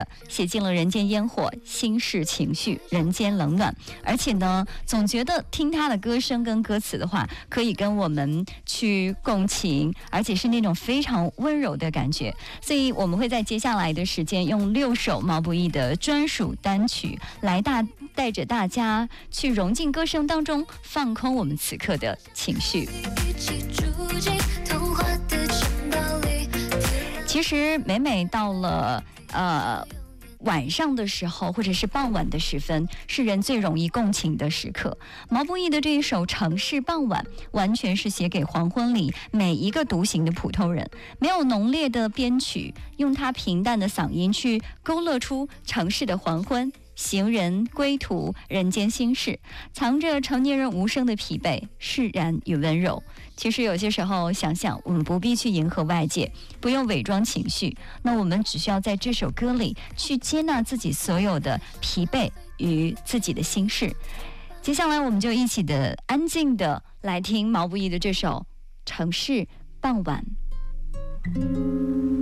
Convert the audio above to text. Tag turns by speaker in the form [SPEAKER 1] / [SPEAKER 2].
[SPEAKER 1] 写尽了人间烟火、心事情绪、人间冷暖，而且呢，总觉得听他的歌声跟歌词的话，可以跟我们去共情，而且是那种非常温柔的感觉。所以我们会在接下来的时间用6首毛不易的专属单曲来带着大家去融进歌声当中，放空我们此刻的情绪。其实每到了晚上的时候，或者是傍晚的时分，是人最容易共情的时刻。毛不易的这一首《城市傍晚》，完全是写给黄昏里每一个独行的普通人。没有浓烈的编曲，用他平淡的嗓音去勾勒出城市的黄昏、行人归途、人间心事，藏着成年人无声的疲惫、释然与温柔。其实有些时候想想，我们不必去迎合外界，不用伪装情绪，那我们只需要在这首歌里去接纳自己所有的疲惫与自己的心事。接下来我们就一起的安静的来听毛不易的这首《城市傍晚》。